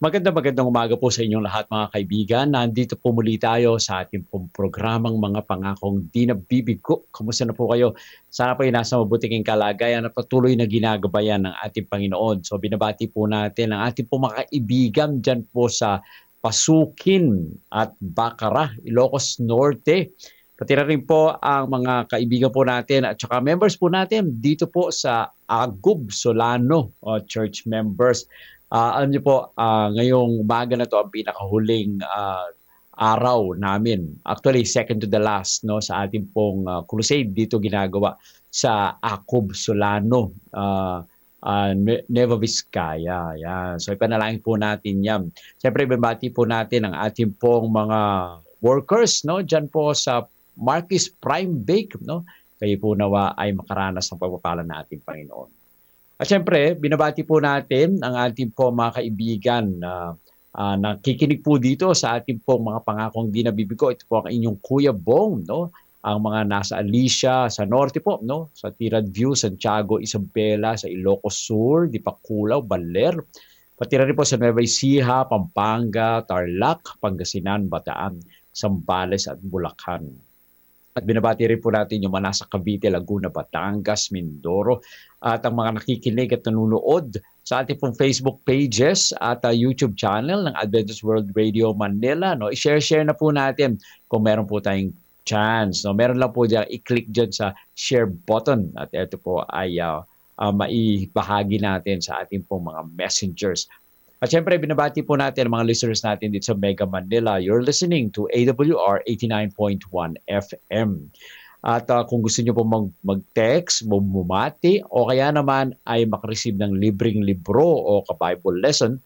Magandang umaga po sa inyong lahat mga kaibigan. Nandito po muli tayo sa ating pong programang mga pangakong di nabibigo. Kumusta na po kayo? Sana po ay nasa mabuting kalagayan at patuloy na ginagabayan ng ating Panginoon. So binabati po natin ang ating pong mga kaibigan dyan po sa Pasukin at Bacara, Ilocos Norte. Pati na rin po ang mga kaibigan po natin at saka members po natin dito po sa Agub Solano church members. Alam niyo po, ngayong umaga na to ang pinakahuling araw namin. Actually, second to the last no sa ating pong crusade dito ginagawa sa Acob Solano, Nueva Vizcaya. Yan. So ipanalangin po natin yan. Siyempre, binabati po natin ang ating pong mga workers no diyan po sa Marquis Prime Bake no. Kayo po nawa ay makaranas ng pagpapala ng ating Panginoon. At syempre, binabati po natin ang ating po mga kaibigan na nakikinig po dito sa ating po mga pangakong di nabibigo. Ito po ang inyong Kuya Bong, no? Ang mga nasa Alicia, sa Norte po, no? Sa Tirad View, Santiago, Isabela, sa Ilocos Sur, Dipaculaw, Baler. Pati rin po sa Nueva Ecija, Pampanga, Tarlac, Pangasinan, Bataan, Zambales at Bulacan. At binabati rin po natin yung mga nasa Cavite, Laguna, Batangas, Mindoro at ang mga nakikinig at nanonood sa ating pong Facebook pages at YouTube channel ng Adventist World Radio Manila. No? I-share na po natin kung meron po tayong chance. No? Meron lang po dyan, i-click dyan sa share button at ito po ay maibahagi natin sa ating pong mga messengers. At syempre, binabati po natin ang mga listeners natin dito sa Mega Manila. You're listening to AWR 89.1 FM. At kung gusto nyo po mag-text, bumati, o kaya naman ay makareceive ng libreng libro o ka-Bible lesson,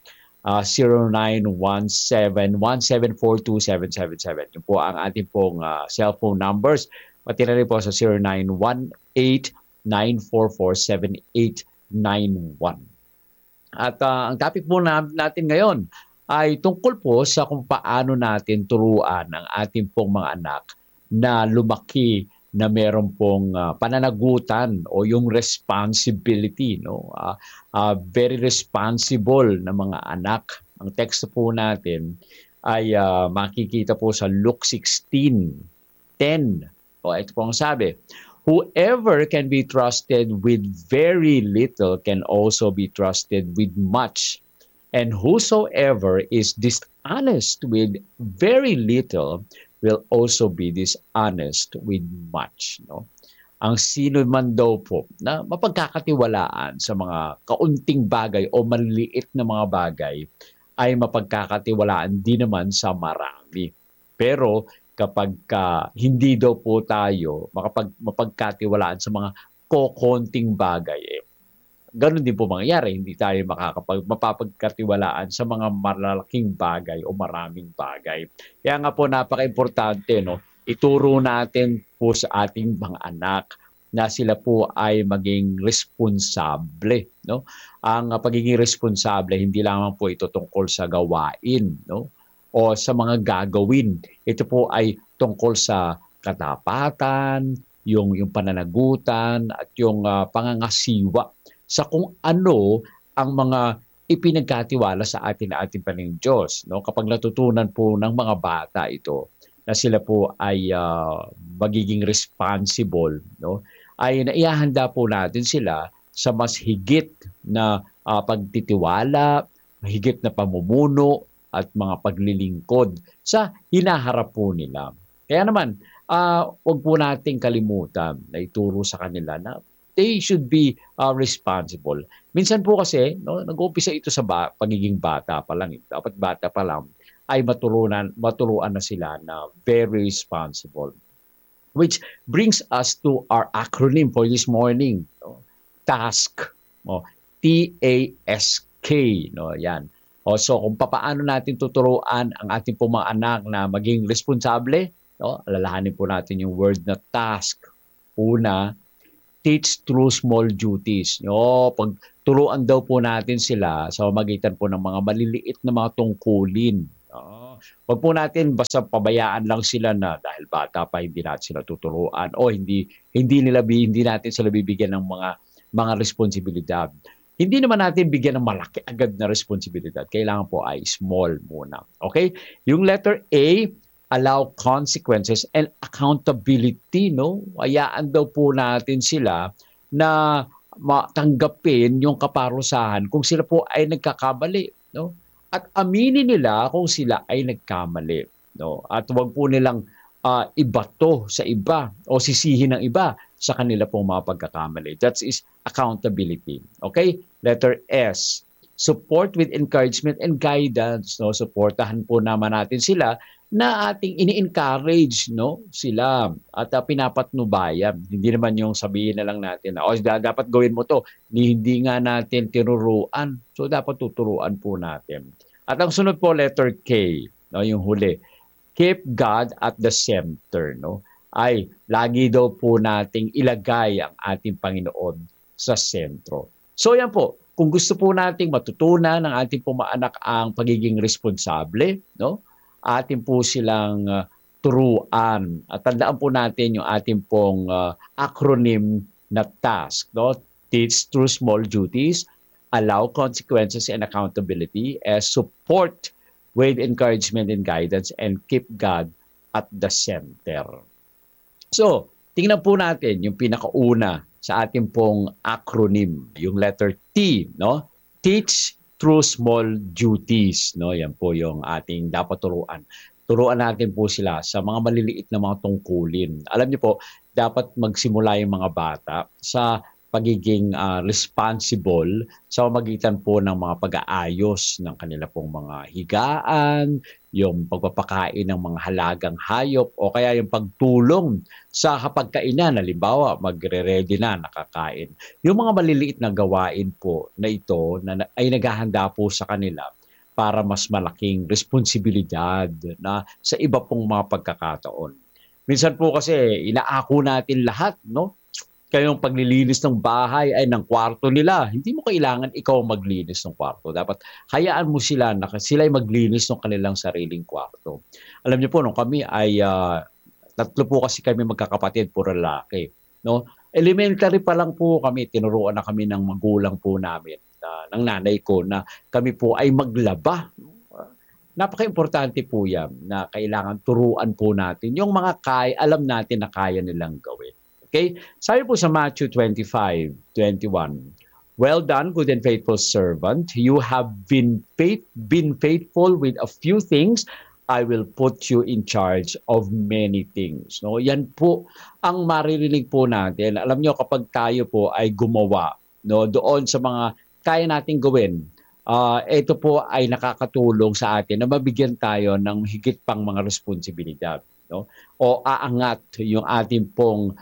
0917-1742-777. Yun po ang ating pong cellphone numbers. Pati na rin po sa 0918-944-7891. At ang topic po natin ngayon ay tungkol po sa kung paano natin turuan ang ating pong mga anak na lumaki na meron pong pananagutan o yung responsibility. No? Very responsible na mga anak. Ang teksto po natin ay makikita po sa Luke 16:10. O ito po ang sabi, whoever can be trusted with very little can also be trusted with much. And whosoever is dishonest with very little will also be dishonest with much. No? Ang sino man daw po na mapagkakatiwalaan sa mga kaunting bagay o maliliit na mga bagay ay mapagkakatiwalaan din naman sa marami. Pero kapag hindi daw po tayo mapagkatiwalaan sa mga kokonting bagay, ganun din po mangyayari. Hindi tayo mapapagkatiwalaan sa mga malalaking bagay o maraming bagay. Kaya nga po napaka-importante, no? Ituro natin po sa ating mga anak na sila po ay maging responsable. No? Ang pagiging responsable, hindi lamang po ito tungkol sa gawain, no? O sa mga gagawin. Ito po ay tungkol sa katapatan, yung pananagutan at yung pangangasiwa sa kung ano ang mga ipinagkatiwala sa ating Panginoong Diyos. No? Kapag natutunan po ng mga bata ito na sila po ay magiging responsible, no? Ay naihahanda po natin sila sa mas higit na pagtitiwala, higit na pamumuno, at mga paglilingkod sa hinaharap po nila. Kaya naman, huwag po nating kalimutan na ituro sa kanila na they should be responsible. Minsan po kasi, no, nag-uumpisa ito sa pagiging bata pa lang. Dapat bata pa lang ay maturuan na sila na very responsible. Which brings us to our acronym for this morning. No? TASK. No? T-A-S-K. No? Yan. So kung paano natin tuturuan ang ating pong mga anak na maging responsable, no? Alalahanin po natin yung word na task. Una, teach through small duties. No? Pagturuan daw po natin sila sa pamamagitan po ng mga maliliit na mga tungkulin. No? Huwag po natin basta pabayaan lang sila na dahil bata pa hindi natin sila tuturuan o hindi natin sila bibigyan ng mga responsibilidad. hindi naman natin bigyan ng malaki agad na responsibilidad. Kailangan po ay small muna. Okay? Yung letter A, allow consequences and accountability, no? Hayaan daw po natin sila na matanggapin yung kaparusahan kung sila po ay nagkakamali, no? At aminin nila kung sila ay nagkamali, no? At huwag po nilang ibato sa iba o sisihin ng iba sa kanila pong mga pagkakamali. That is accountability. Okay? Letter S. Support with encouragement and guidance. No? Suportahan po naman natin sila na ating ini-encourage, no, sila at pinapatnubayan. Hindi naman yung sabihin na lang natin na dapat gawin mo to. Hindi nga natin tinuruan. So dapat tuturuan po natin. At ang sunod po, letter K, no, yung huli. Keep God at the center, no? Ay lagi daw po nating ilagay ang ating Panginoon sa sentro. So yan po, kung gusto po nating matutunan ng ating pumaanak ang pagiging responsable, no? Atin po silang turuan. At tandaan po natin yung ating pong acronym na task, no? Teach through small duties, allow consequences and accountability, as support with encouragement and guidance, and keep God at the center. So, tingnan po natin yung pinakauna sa ating pong acronym, yung letter T, no? Teach through small duties, no? Yan po yung ating dapat turuan. Turuan natin po sila sa mga maliliit na mga tungkulin. Alam niyo po, dapat magsimula yung mga bata sa pagiging responsible sa magitan po ng mga pag-aayos ng kanila pong mga higaan, yung pagpapakain ng mga halagang hayop o kaya yung pagtulong sa hapagkainan, halimbawa magre-ready na, nakakain. Yung mga maliliit na gawain po na ito na ay naghahanda po sa kanila para mas malaking responsibilidad na sa iba pong mga pagkakataon. Minsan po kasi inaako natin lahat, no? Kayong paglilinis ng bahay ay ng kwarto nila. Hindi mo kailangan ikaw maglinis ng kwarto. Dapat hayaan mo sila na sila ay maglinis ng kanilang sariling kwarto. Alam niyo po, nung kami ay tatlo po kasi kami magkakapatid, puro lalaki. No? Elementary pa lang po kami, tinuruan na kami ng magulang po namin, ng nanay ko, na kami po ay maglaba. Napaka-importante po yan na kailangan turuan po natin. Yung mga alam natin na kaya nilang gawin. Okay? Sabi po sa Matthew 25:21, well done, good and faithful servant. You have been faithful with a few things. I will put you in charge of many things. No? Yan po ang maririnig po natin. Alam nyo, kapag tayo po ay gumawa, no, doon sa mga kaya nating gawin, ito po ay nakakatulong sa atin na mabigyan tayo ng higit pang mga responsibilidad. No? O aangat yung ating pong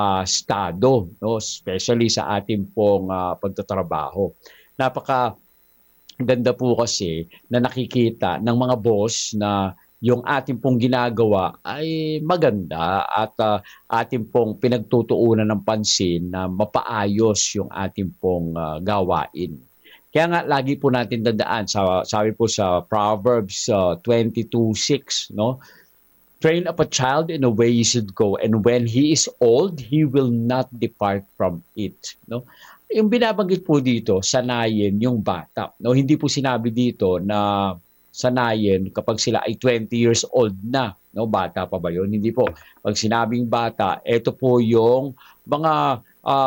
estado, no? Especially sa ating pong pagtatrabaho. Napaka ganda po kasi na nakikita ng mga boss na yung ating pong ginagawa ay maganda at ating pong pinagtutuunan ng pansin na mapaayos yung ating pong gawain. Kaya nga lagi po natin tandaan, sabi po sa Proverbs 22:6, no? Train up a child in a way he should go, and when he is old, he will not depart from it. No? Yung binabanggit po dito, sanayin yung bata. No? Hindi po sinabi dito na sanayin kapag sila ay 20 years old na. No? Bata pa ba yun? Hindi po. Pag sinabing bata, ito po yung mga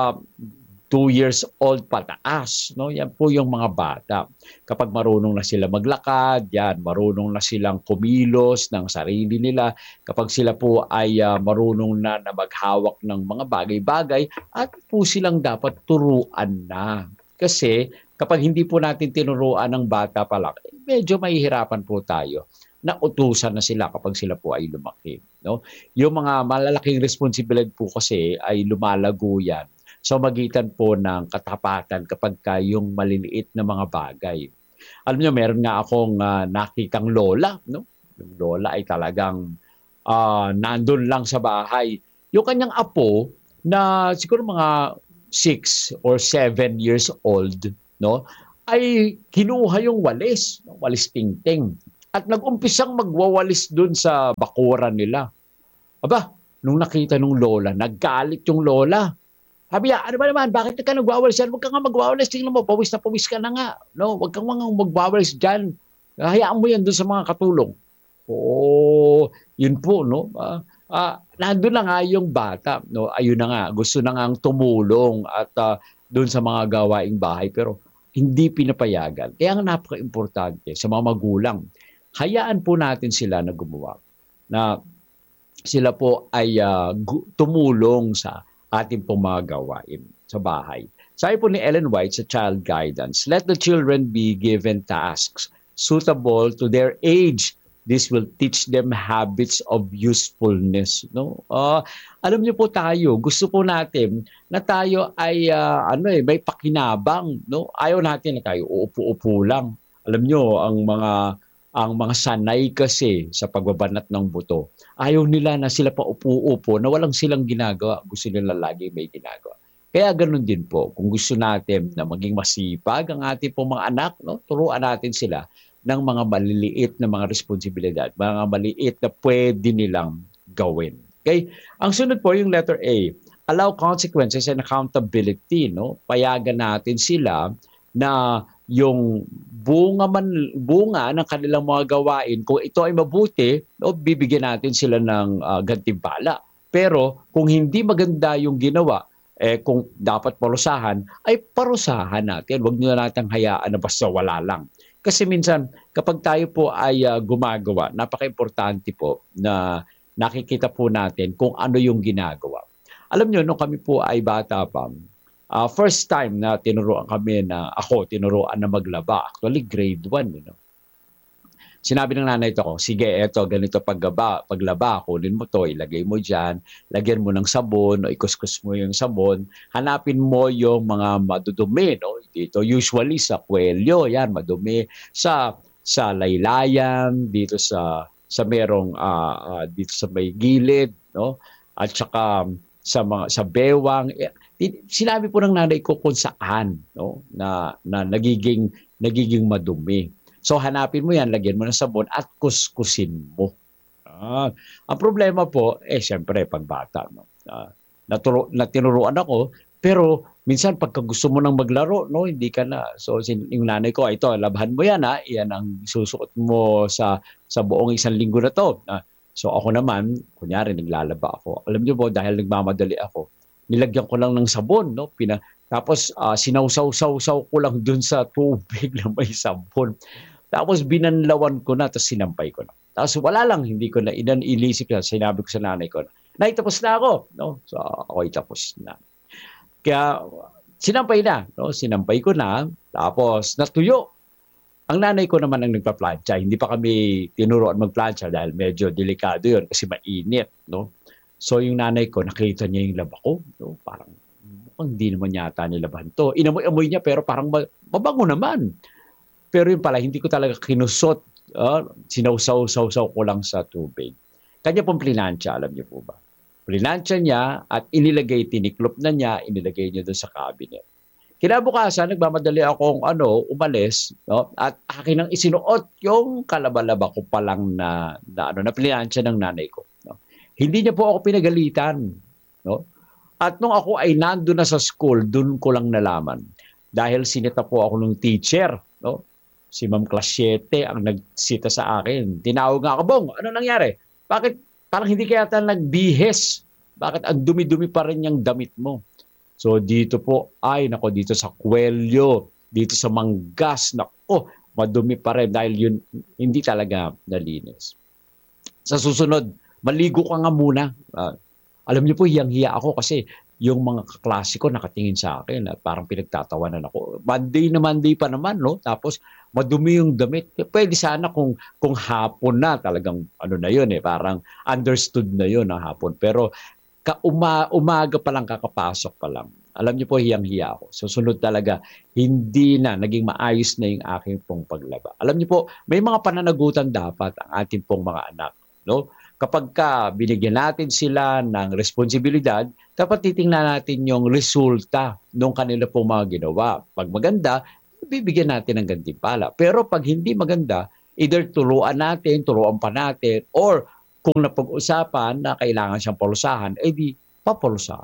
2 years old pataas, no? Yan po yung mga bata. Kapag marunong na sila maglakad, yan, marunong na silang kumilos ng sarili nila. Kapag sila po ay marunong na maghawak ng mga bagay-bagay, at po silang dapat turuan na. Kasi kapag hindi po natin tinuruan ng bata pa lang, medyo mahihirapan po tayo na utusan na sila kapag sila po ay lumaki. No? Yung mga malalaking responsibilidad po kasi ay lumalago yan sa magitan po ng katapatan kapag yung maliliit na mga bagay. Alam niyo, meron nga akong nakitang lola. No? Yung lola ay talagang nandun lang sa bahay. Yung kanyang apo na siguro mga 6 or 7 years old, no, ay kinuha yung walis, walis tingting. At nag-umpisang magwawalis dun sa bakuran nila. Aba, nung nakita nung lola, naggalit yung lola. Sabi niya, ano ba naman, bakit ka nagwawalis yan? Huwag ka nga magwawalis, tingnan mo, pawis na pawis ka na nga. No? Huwag kang mga magwawalis dyan. Hayaan mo yan doon sa mga katulong. Oo, yun po, no? Nandun na nga yung bata, no? Ayun na nga, gusto na nga tumulong at doon sa mga gawaing bahay, pero hindi pinapayagan. Kaya nga napaka-importante sa mga magulang. Hayaan po natin sila na gumawa. Na sila po ay tumulong sa ating pong mga gawain sa bahay. Sabi po ni Ellen White sa Child Guidance, let the children be given tasks suitable to their age. This will teach them habits of usefulness. No? Alam niyo po tayo, gusto po natin na tayo ay may pakinabang. No? Ayaw natin na tayo uupo-upo lang. Alam niyo, ang mga sanay kasi sa pagbabanat ng buto, ayaw nila na sila pa upo-upo na walang silang ginagawa. Gusto nila lagi may ginagawa. Kaya ganun din po, kung gusto natin na maging masipag ang ating pong mga anak, no, turuan natin sila ng mga maliliit na mga responsibilidad, mga maliit na pwede nilang gawin. Okay? Ang sunod po yung letter A, allow consequences and accountability. No? Payagan natin sila na yung bunga ng kanilang mga gawain, kung ito ay mabuti, no, bibigyan natin sila ng gantimpala. Pero kung hindi maganda yung ginawa, kung dapat parusahan, ay parusahan natin. Huwag nyo natin hayaan na basta wala lang. Kasi minsan, kapag tayo po ay gumagawa, napaka-importante po na nakikita po natin kung ano yung ginagawa. Alam nyo, nung kami po ay bata pa, first time na tinuruan na maglaba. Actually, grade 1. You know? Sinabi ng nanay ko, sige, eto, ganito paglaba, kunin mo to, ilagay mo dyan, lagyan mo ng sabon, o ikuskus mo yung sabon, hanapin mo yung mga madudumi. No? Dito, usually sa kwelyo, yan, madumi. Sa laylayan, dito sa merong, dito sa may gilid, no? At saka sa bewang. Sinabi po ng nanay ko kung saan, no, na nagiging madumi. So hanapin mo yan, lagyan mo ng sabon at kuskusin mo. Ang problema po, siyempre pagbata, no, tinuruan ako, pero minsan pagka gusto mo nang maglaro, no, hindi ka na. So yung nanay ko, ito, labhan mo yan, yan ang susuot mo sa buong isang linggo na to. So ako naman, kunyari naglalaba ako. Alam niyo po, dahil nagmamadali ako, nilagyan ko lang ng sabon, no? Tapos sinawsaw-saw ko lang dun sa tubig na may sabon. Tapos binanlawan ko na, tapos sinampay ko na. Tapos wala lang, hindi ko na inisip na, sinabi ko sa nanay ko na, nay, tapos na ako. No? So ako'y tapos na. Kaya sinampay na, no? Sinampay ko na, tapos natuyo. Ang nanay ko naman ang nagpa-plancha. Hindi pa kami tinuruan mag-plancha dahil medyo delikado yun kasi mainit. No? So yung nanay ko, nakita niya yung laba ko. No? Parang hindi naman yata nilaban to. Inamoy-amoy niya pero parang mabango naman. Pero yun pala, hindi ko talaga kinusot. Sinawsaw-saw ko lang sa tubig. Kanya pong plinansya, alam niyo po ba? Plinansya niya at tiniklop na niya, inilagay niya doon sa cabinet. Kinabukasan, nagmamadali akong umalis, no? At akin ang isinuot yung kalabalaba ko pa lang na plinansya ng nanay ko. No? Hindi niya po ako pinagalitan. No? At nung ako ay nandun na sa school, dun ko lang nalaman. Dahil sinita po ako ng teacher. No? Si Ma'am Clasiete ang nagsita sa akin. Tinawag nga ako, Bong, ano nangyari? Bakit parang hindi kaya nagbihes? Bakit ang dumi-dumi pa rin yung damit mo? So dito po, dito sa kwelyo, dito sa manggas, madumi pa rin dahil yun hindi talaga nalinis. Sa susunod, maligo ka nga muna. Alam niyo po, hiyang-hiya ako kasi yung mga kaklase ko nakatingin sa akin at parang pinagtatawanan ako. Monday pa naman, no? Tapos madumi yung damit. Pwede sana kung hapon na talagang na yun parang understood na yun na hapon. Pero umaga pa lang, kakapasok pa lang. Alam niyo po, hiyang-hiya ako. Susunod talaga, hindi na, naging maayos na yung aking pong paglaba. Alam niyo po, may mga pananagutan dapat ang ating pong mga anak. No? Kapag binigyan natin sila ng responsibilidad, dapat titingnan natin yung resulta ng kanila pong mga ginawa. Pag maganda, bibigyan natin ng gantimpala. Pero pag hindi maganda, either turuan pa natin, or kung napag-usapan na kailangan siyang parusahan, di paparusahan.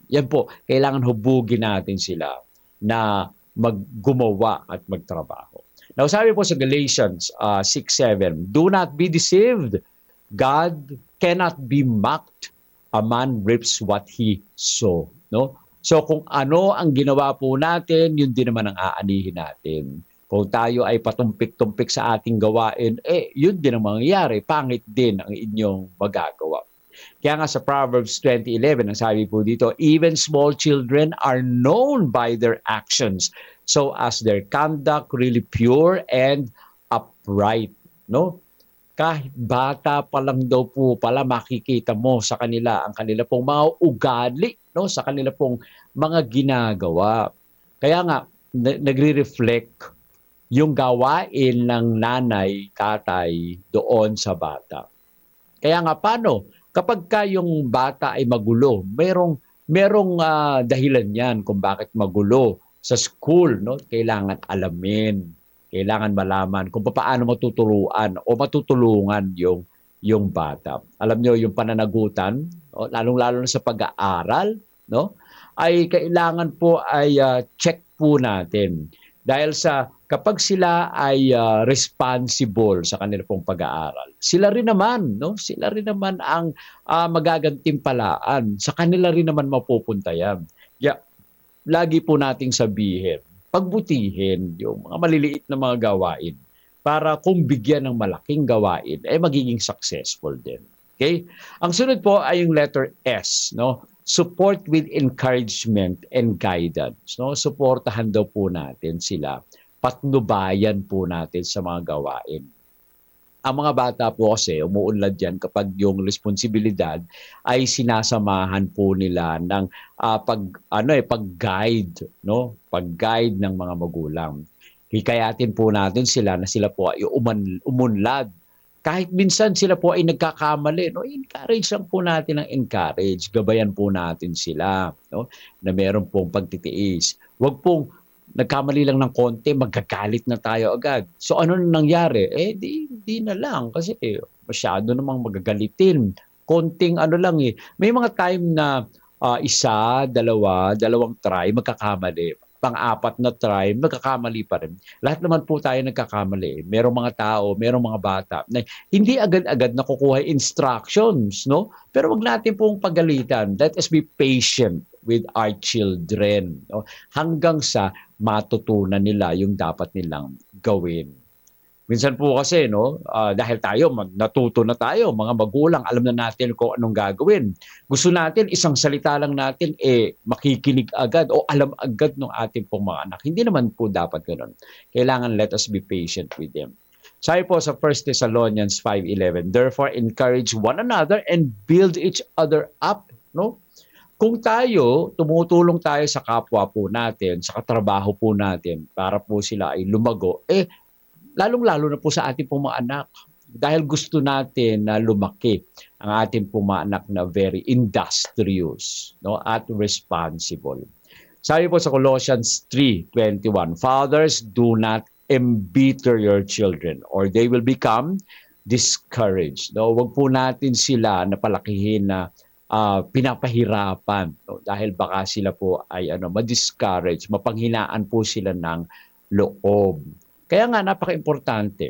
Yan po, kailangan hubugin natin sila na maggumawa at magtrabaho. Now, sabi po sa Galatians 6:7, do not be deceived. God cannot be mocked. A man reaps what he sow. No? So kung ano ang ginawa po natin, yun din naman ang aanihin natin. Kung tayo ay patumpik-tumpik sa ating gawain, yun din ang mangyayari. Pangit din ang inyong magagawa. Kaya nga sa Proverbs 20:11, ang sabi po dito, even small children are known by their actions, so as their conduct really pure and upright. No? Kahit bata pa lang daw po pala makikita mo sa kanila ang kanila pong mga ugali, no? Sa kanila pong mga ginagawa. Kaya nga, nagre-reflect yung gawain ng nanay, tatay doon sa bata. Kaya nga, paano? Kapag yung bata ay magulo, merong dahilan yan kung bakit magulo sa school, no? Kailangan alamin, kailangan malaman kung paano matuturuan o matutulungan yung bata. Alam nyo, yung pananagutan, lalong-lalo na sa pag-aaral, no? Ay kailangan po ay check po natin. Dahil sa kapag sila ay responsible sa kanila pong pag-aaral, sila rin naman, no? Sila rin naman ang magagantimpalaan. Sa kanila rin naman mapupunta yan. Yeah, lagi po nating sabihin, pagbutihin yung mga maliliit na mga gawain para kung bigyan ng malaking gawain, magiging successful din. Okay? Ang sunod po ay yung letter S, no? Support with encouragement and guidance, no? Suportahan daw po natin sila. Patnubayan po natin sa mga gawain. Ang mga bata po kasi umuunlad yan kapag yung responsibilidad ay sinasamahan po nila ng pag-guide, no? Pag-guide ng mga magulang. Hikayatin po natin sila na sila po ay umunlad. Kahit minsan sila po ay nagkakamali, no? Encourage lang po natin ng encourage. Gabayan po natin sila, no? Na meron pong pagtitiis. Huwag pong nagkamali lang ng konti, magagalit na tayo agad. So ano na nangyari? Di na lang kasi masyado namang magagalitin. Konting lang eh. May mga time na isa, dalawang try, magkakamali. Pang-apat na try, magkakamali pa rin. Lahat naman po tayo nagkakamali. Merong mga tao, merong mga bata na hindi agad-agad nakukuha instructions, no? Pero wag natin pong pagalitan. Let us be patient with our children, no? Hanggang sa matutunan nila yung dapat nilang gawin. Minsan po kasi, no, dahil tayo, natuto na tayo, mga magulang, alam na natin kung anong gagawin. Gusto natin, isang salita lang natin, makikinig agad o alam agad ng ating pong mga anak. Hindi naman po dapat ganoon. Kailangan let us be patient with them. Sabi po sa 1 Thessalonians 5:11, therefore encourage one another and build each other up, no? Kung tayo, tumutulong tayo sa kapwa po natin, sa katrabaho po natin, para po sila ay lumago, lalong-lalo na po sa ating pong mga anak. Dahil gusto natin na lumaki ang ating pong mga anak na very industrious, no, at responsible. Sabi po sa Colossians 3:21, fathers, do not embitter your children or they will become discouraged. No? Huwag po natin sila napalakihin na pinapahirapan, no? Dahil baka sila po ay ma-discourage, mapanghinaan po sila ng loob. Kaya nga napaka-importante.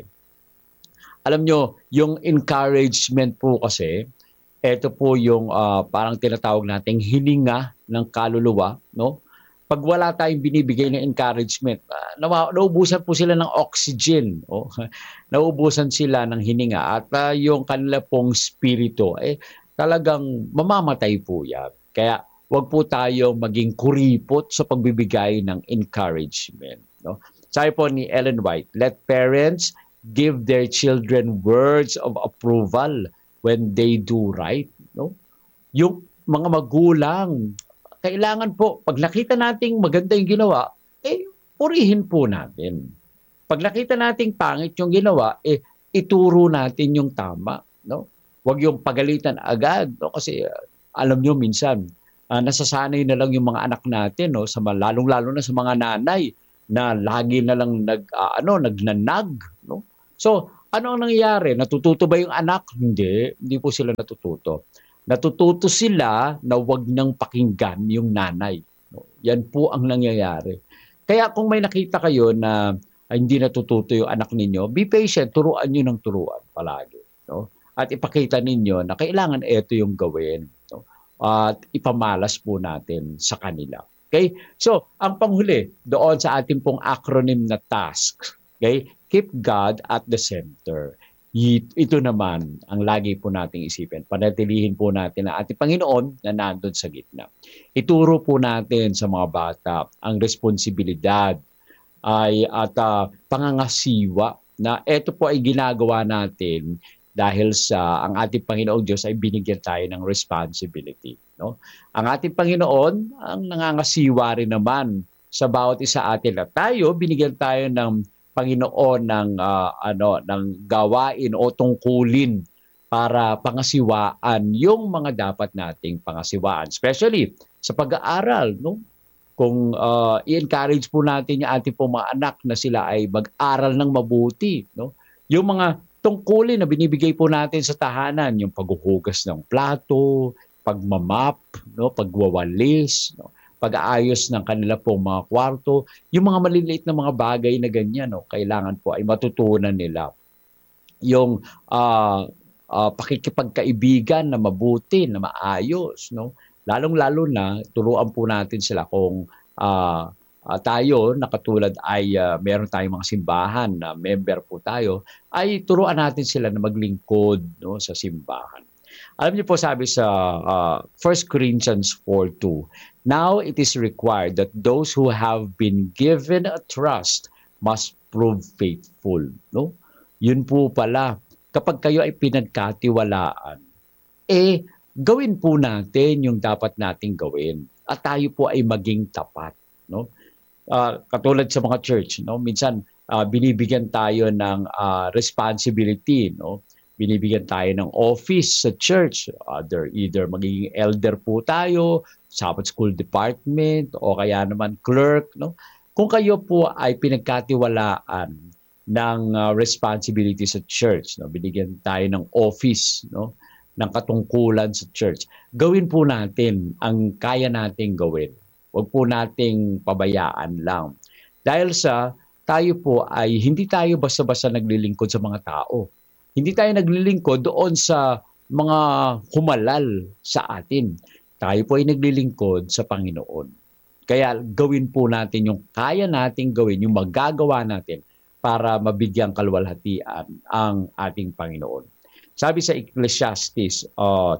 Alam nyo, yung encouragement po kasi, ito po yung parang tinatawag nating hininga ng kaluluwa, no? Pag wala tayong binibigay ng encouragement, nauubusan po sila ng oxygen, nauubusan sila ng hininga at yung kanila pong spirito, talagang mamamatay po yan. Kaya wag po tayo maging kuripot sa pagbibigay ng encouragement, no? Sabi po ni Ellen White, let parents give their children words of approval when they do right, no? Yung mga magulang, kailangan po, pag nakita nating maganda yung ginawa, purihin po natin. Pag nakita nating pangit yung ginawa, ituro natin yung tama, no? Huwag yung pagalitan agad, no? Kasi alam nyo minsan, nasasanay na lang yung mga anak natin, no? Lalong-lalo na sa mga nanay, na lagi na lang nagnanag, no? So, ano ang nangyayari? Natututo ba yung anak? Hindi po sila natututo. Natututo sila na wag nang pakinggan yung nanay. No? Yan po ang nangyayari. Kaya kung may nakita kayo na hindi natututo yung anak ninyo, be patient, turuan nyo ng turuan palagi. No? At ipakita ninyo na kailangan ito yung gawin. No? At ipamalas po natin sa kanila. Okay? So, ang panghuli, doon sa ating pong acronym na task, okay? Keep God at the center. Ito naman ang lagi po nating isipin. Panatilihin po natin ang ating Panginoon na nandun sa gitna. Ituro po natin sa mga bata ang responsibilidad at pangangasiwa na ito po ay ginagawa natin dahil sa ang ating Panginoong Diyos ay binigyan tayo ng responsibility. No? Ang ating Panginoon ang nangangasiwa rin naman sa bawat isa atin at tayo, binigyan tayo ng Panginoon ng gawain o tungkulin para pangasiwaan yung mga dapat nating pangasiwaan, especially sa pag-aaral. No? Kung i-encourage po natin yung ating pong mga anak na sila ay mag-aral ng mabuti. No? Yung mga tungkulin na binibigay po natin sa tahanan, yung paghuhugas ng plato, pagmamap, no? Pagwawalis, no? Pag-aayos ng kanila pong mga kwarto, yung mga maliliit na mga bagay na ganyan, no? Kailangan po ay matutunan nila. Yung pakikipagkaibigan na mabuti, na maayos, no? Lalong-lalo na, turuan po natin sila kung tayo, na katulad ay meron tayong mga simbahan na member po tayo, ay turuan natin sila na maglingkod, no, sa simbahan. Alam niyo po, sabi sa 1 Corinthians 4:2, now it is required that those who have been given a trust must prove faithful. No? Yun po pala, kapag kayo ay pinagkatiwalaan, gawin po natin yung dapat nating gawin. At tayo po ay maging tapat. No? Katulad sa mga church, no? Minsan binibigyan tayo ng responsibility, no? Binibigyan tayo ng office sa church. Either magiging elder po tayo, Sabbath School Department, o kaya naman clerk. No? Kung kayo po ay pinagkatiwalaan ng responsibility sa church, no? Binigyan tayo ng office, no? Ng katungkulan sa church, gawin po natin ang kaya nating gawin. Huwag po nating pabayaan lang. Dahil tayo po ay hindi tayo basta-basta naglilingkod sa mga tao. Hindi tayo naglilingkod doon sa mga humalal sa atin. Tayo po ay naglilingkod sa Panginoon. Kaya gawin po natin yung kaya nating gawin, yung magagawa natin para mabigyang kalwalhatian ang ating Panginoon. Sabi sa Ecclesiastes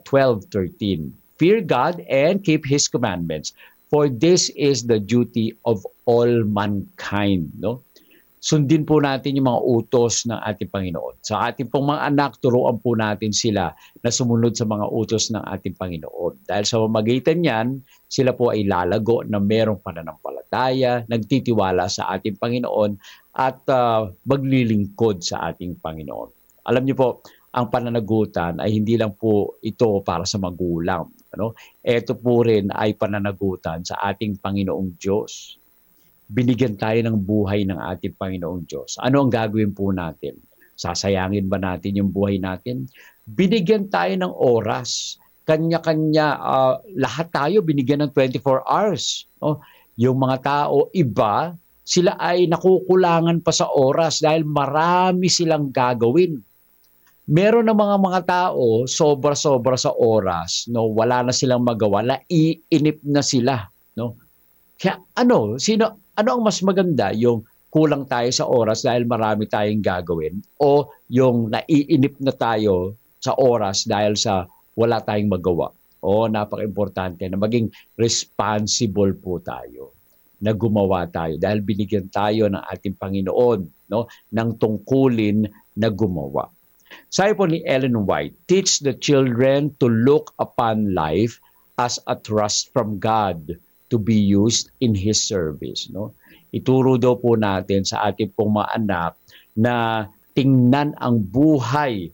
12:13, fear God and keep His commandments, for this is the duty of all mankind. No? Sundin po natin yung mga utos ng ating Panginoon. Sa ating pong mga anak, turuan po natin sila na sumunod sa mga utos ng ating Panginoon. Dahil sa pamamagitan niyan, sila po ay lalago na merong pananampalataya, nagtitiwala sa ating Panginoon at maglilingkod sa ating Panginoon. Alam niyo po, ang pananagutan ay hindi lang po ito para sa magulang. Ano? Ito po rin ay pananagutan sa ating Panginoong Diyos. Binigyan tayo ng buhay ng ating Panginoong Diyos. Ano ang gagawin po natin? Sasayangin ba natin yung buhay natin? Binigyan tayo ng oras. Kanya-kanya, lahat tayo binigyan ng 24 hours. No? Yung mga tao, iba, sila ay nakukulangan pa sa oras dahil marami silang gagawin. Meron ng mga tao, sobra-sobra sa oras, no, wala na silang magawa, naiinip na sila, no. Kaya ano ang mas maganda, yung kulang tayo sa oras dahil marami tayong gagawin, o yung naiinip na tayo sa oras dahil sa wala tayong magawa? Napaka-importante na maging responsible po tayo, na gumawa tayo dahil binigyan tayo ng ating Panginoon, no, ng tungkulin na gumawa. Sabi po ni Ellen White, teach the children to look upon life as a trust from God to be used in His service. No? Ituro daw po natin sa ating pong mga anak na tingnan ang buhay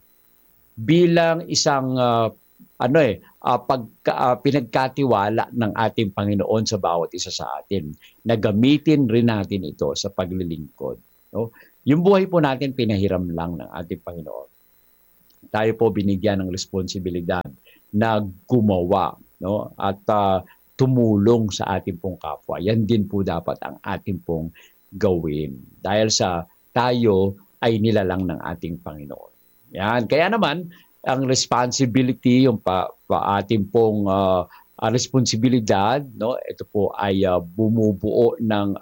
bilang isang pinagkatiwala ng ating Panginoon sa bawat isa sa atin, na gamitin rin natin ito sa paglilingkod. No? Yung buhay po natin, pinahiram lang ng ating Panginoon. Tayo po binigyan ng responsibilidad na gumawa, no? At tumulong sa ating pong kapwa. Yan din po dapat ang ating pong gawin. Dahil sa tayo ay nilalang ng ating Panginoon. Yan. Kaya naman, ang responsibility, yung ating pong responsibilidad, no? Ito po ay bumubuo ng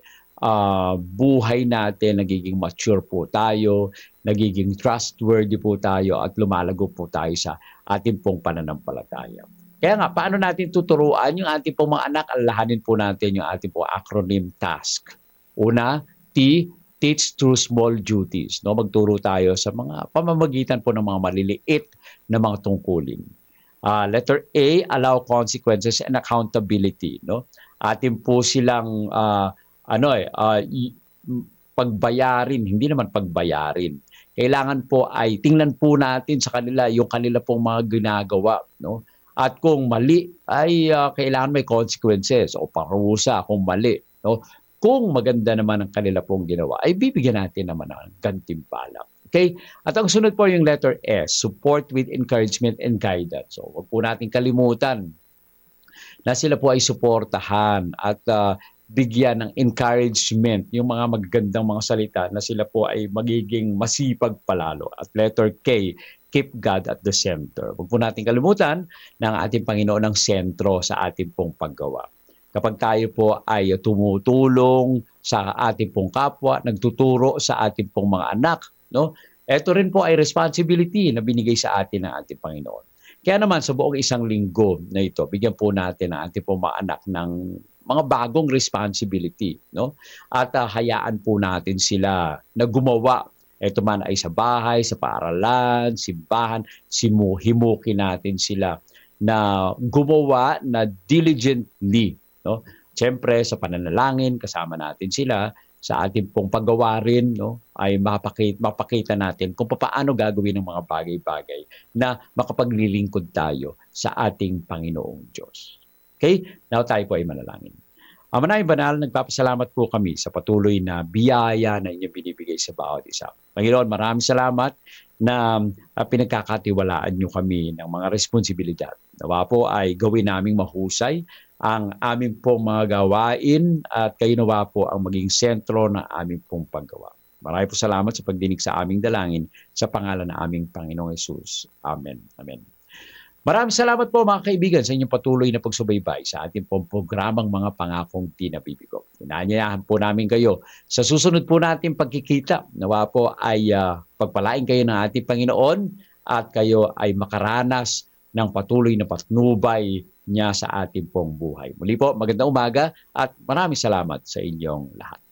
buhay natin, nagiging mature po tayo, nagiging trustworthy po tayo at lumalago po tayo sa ating pong pananampalataya. Kaya nga, paano natin tuturuan yung ating pong mga anak? Alalahanin po natin yung ating pong acronym TASK. Una, T, teach through small duties. No? Magturo tayo sa mga pamamagitan po ng mga maliliit na mga tungkulin. Letter A, allow consequences and accountability. No? Atin po silang pagbayarin, hindi naman pagbayarin. Kailangan po ay tingnan po natin sa kanila yung kanila pong mga ginagawa. No? At kung mali, ay kailangan may consequences o parusa kung mali. No? Kung maganda naman ang kanila pong ginawa, ay bibigyan natin naman ng gantimpala. Okay? At ang sunod po yung letter S, support with encouragement and guidance. So, huwag po natin kalimutan na sila po ay suportahan at bigyan ng encouragement, yung mga magagandang mga salita na sila po ay magiging masipag palalo. At letter K, keep God at the center. Huwag po natin kalimutan na ang ating Panginoon ang sentro sa ating pong paggawa. Kapag tayo po ay tumutulong sa ating pong kapwa, nagtuturo sa ating pong mga anak, no? Ito rin po ay responsibility na binigay sa atin ng ating Panginoon. Kaya naman sa buong isang linggo na ito, bigyan po natin ang ating pong mga anak ng mga bagong responsibility, no? At hayaan po natin sila na gumawa. Ito man ay sa bahay, sa paaralan, simbahan, himukin natin sila na gumawa na diligently, no? Siyempre sa pananalangin, kasama natin sila sa ating pong paggawa rin, no? Ay mapakita natin kung paano gagawin ng mga bagay-bagay na makapaglilingkod tayo sa ating Panginoong Diyos. Okay? Now tayo po ay manalangin. Manay Banal, nagpapasalamat po kami sa patuloy na biyaya na inyong binibigay sa bawat isa. Panginoon, maraming salamat na pinagkakatiwalaan nyo kami ng mga responsibilidad. Nawa po ay gawin naming mahusay ang aming pong mga gawain at kayo nawa po ang maging sentro ng aming pong paggawa. Maraming po salamat sa pagdinig sa aming dalangin sa pangalan ng aming Panginoong Hesus. Amen. Amen. Maraming salamat po mga kaibigan sa inyong patuloy na pagsubaybay sa ating pong programang mga pangakong di nabibigo. Inaanyayahan po namin kayo sa susunod po natin pagkikita. Nawa po ay pagpalain kayo ng ating Panginoon at kayo ay makaranas ng patuloy na patnubay niya sa ating pong buhay. Muli po, magandang umaga at maraming salamat sa inyong lahat.